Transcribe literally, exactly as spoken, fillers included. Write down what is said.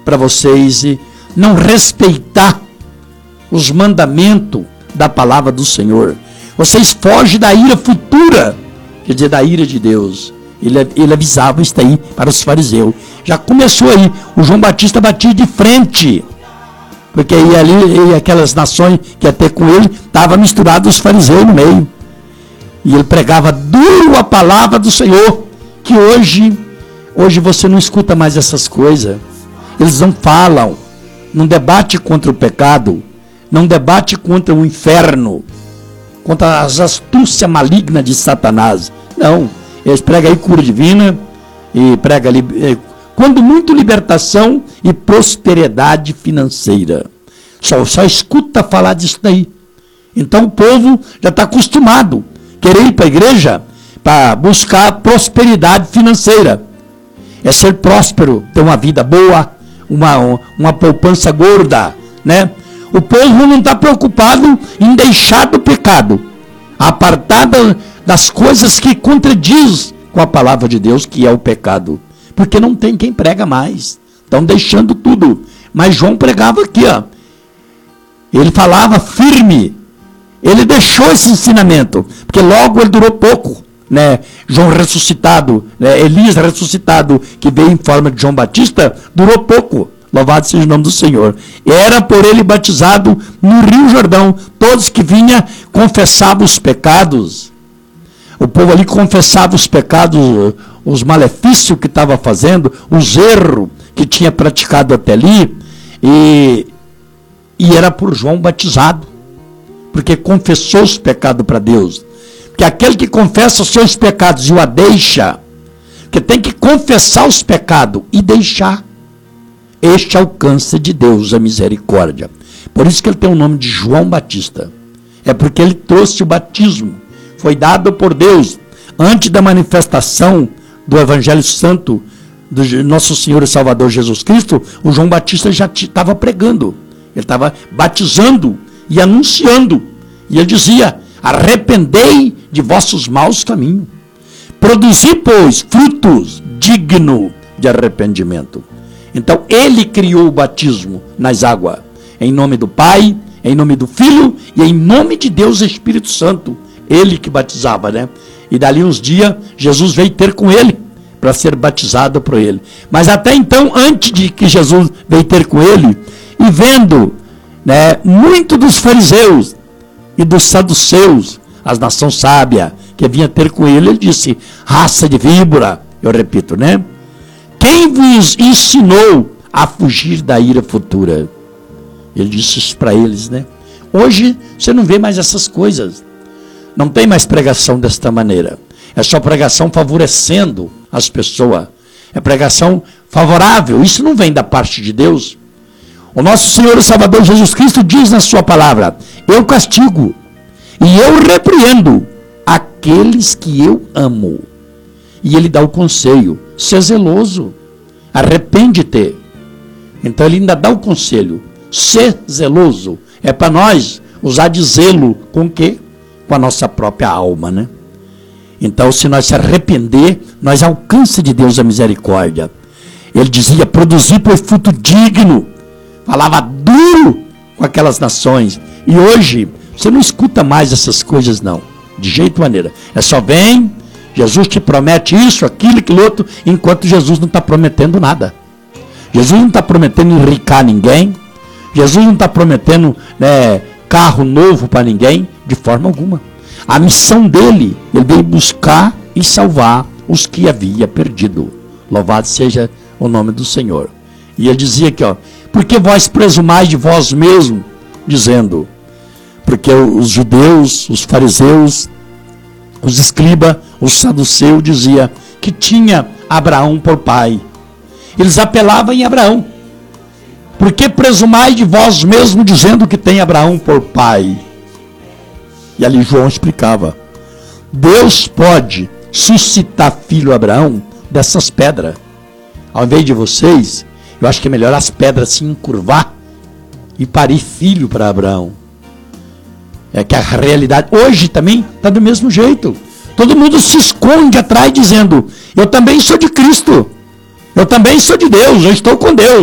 para vocês não respeitar os mandamentos da palavra do Senhor. Vocês fogem da ira futura, quer dizer, da ira de Deus. Ele, ele avisava isso aí para os fariseus. Já começou aí, o João Batista batia de frente, porque aí ali, e aquelas nações que ia ter com ele, estavam misturados os fariseus no meio. E ele pregava duro a palavra do Senhor, que hoje, hoje você não escuta mais essas coisas. Eles não falam, não debate contra o pecado, não debate contra o inferno, contra as astúcias malignas de Satanás. Não, eles pregam aí cura divina, e pregam ali, quando muito, libertação e prosperidade financeira. Só, só escuta falar disso daí. Então o povo já está acostumado a querer ir para a igreja para buscar prosperidade financeira. É ser próspero, ter uma vida boa, uma, uma poupança gorda, né? O povo não está preocupado em deixar do pecado, apartado das coisas que contradiz com a palavra de Deus, que é o pecado. Porque não tem quem prega mais. Estão deixando tudo. Mas João pregava aqui, ó. Ele falava firme. Ele deixou esse ensinamento, porque logo ele durou pouco, né? João ressuscitado, né? Elias ressuscitado, que veio em forma de João Batista, durou pouco. Louvado seja o nome do Senhor. Era por ele batizado no Rio Jordão. Todos que vinham confessavam os pecados. O povo ali confessava os pecados, os malefícios que estava fazendo, os erros que tinha praticado até ali. E, e era por João batizado, porque confessou os pecados para Deus. Porque aquele que confessa os seus pecados e o a deixa, que tem que confessar os pecados e deixar, este alcança de Deus a misericórdia. Por isso que ele tem o nome de João Batista. É porque ele trouxe o batismo. Foi dado por Deus antes da manifestação do Evangelho Santo do nosso Senhor e Salvador Jesus Cristo. O João Batista já estava pregando. Ele estava batizando e anunciando. E ele dizia: arrependei de vossos maus caminhos. Produzi, pois, frutos dignos de arrependimento. Então, ele criou o batismo nas águas, em nome do Pai, em nome do Filho e em nome de Deus Espírito Santo. Ele que batizava, né? E dali uns dias, Jesus veio ter com ele, para ser batizado por ele. Mas até então, antes de que Jesus veio ter com ele, e vendo, né, muito dos fariseus e dos saduceus, as nações sábias, que vinha ter com ele, ele disse: raça de víbora, eu repito, né? Quem vos ensinou a fugir da ira futura? Ele disse isso para eles, né? Hoje você não vê mais essas coisas. Não tem mais pregação desta maneira. É só pregação favorecendo as pessoas. É pregação favorável. Isso não vem da parte de Deus. O nosso Senhor e Salvador Jesus Cristo diz na sua palavra: eu castigo e eu repreendo aqueles que eu amo. E ele dá o conselho: ser zeloso, arrepende-te. Então ele ainda dá o conselho: ser zeloso. É para nós usar de zelo com o quê? Com a nossa própria alma, né? Então, se nós se arrepender, nós alcançamos de Deus a misericórdia. Ele dizia: produzir por fruto digno. Falava duro com aquelas nações. E hoje, você não escuta mais essas coisas, não. De jeito maneira. É só vem, Jesus te promete isso, aquilo, aquilo outro, enquanto Jesus não está prometendo nada. Jesus não está prometendo enricar ninguém. Jesus não está prometendo, né, carro novo para ninguém, de forma alguma. A missão dele, ele veio buscar e salvar os que havia perdido. Louvado seja o nome do Senhor. E ele dizia aqui, ó: porque vós presumais de vós mesmos, dizendo, porque os judeus, os fariseus, os escribas, os saduceus diziam que tinha Abraão por pai. Eles apelavam em Abraão. Porque presumais de vós mesmos, dizendo que tem Abraão por pai. E ali João explicava: Deus pode suscitar filho a Abraão dessas pedras. Ao invés de vocês, eu acho que é melhor as pedras se encurvar e parir filho para Abraão. É que a realidade hoje também está do mesmo jeito. Todo mundo se esconde atrás dizendo: eu também sou de Cristo, eu também sou de Deus, eu estou com Deus.